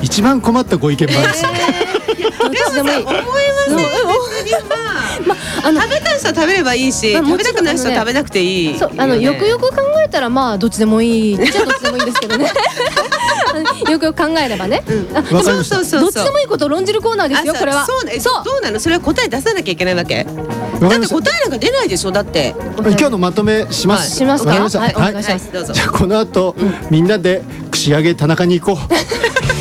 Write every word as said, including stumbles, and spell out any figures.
一番困ったご意見番ですね。 どっちでもいい。思いますね。別にまああの食べたい人は食べればいいし、食べたくない人は食べなくていい。 そうあのよくよく考えたらまあどっちでもいい。じゃあどっちでもいいんですけどね。よくよく考えればね。 そうそうそうそう。 どっちでもいいことを論じるコーナーですよこれは。 そうね。そうどうなの？それは答え出さなきゃいけないわけ？だって答えなんか出ないでしょだって。 今日のまとめします。 しますか？ わかりました。 はいお願いします。 どうぞ。 じゃあこの後みんなで串揚げ田中に行こう。